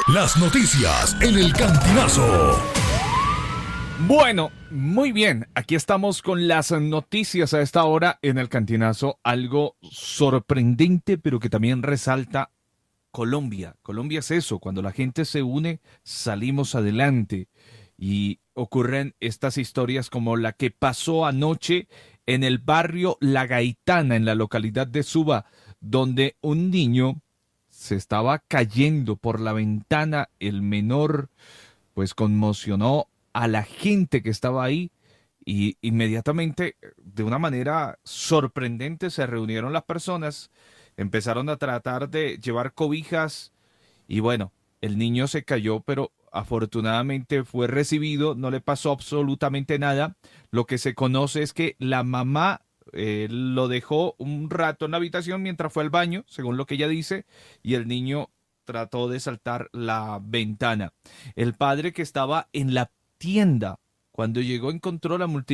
Las noticias en el Cantinazo. Bueno, muy bien. Aquí estamos con las noticias a esta hora en el Cantinazo. Algo sorprendente, pero que también resalta Colombia. Colombia es eso, cuando la gente se une, salimos adelante. Y ocurren estas historias como la que pasó anoche en el barrio La Gaitana, en la localidad de Suba, donde un niño se estaba cayendo por la ventana. El menor pues conmocionó a la gente que estaba ahí y inmediatamente, de una manera sorprendente, se reunieron las personas, empezaron a tratar de llevar cobijas y bueno, el niño se cayó, pero afortunadamente fue recibido, no le pasó absolutamente nada. Lo que se conoce es que la mamá lo dejó un rato en la habitación mientras fue al baño, según lo que ella dice, y el niño trató de saltar la ventana. El padre que estaba en la tienda, cuando llegó encontró la multitud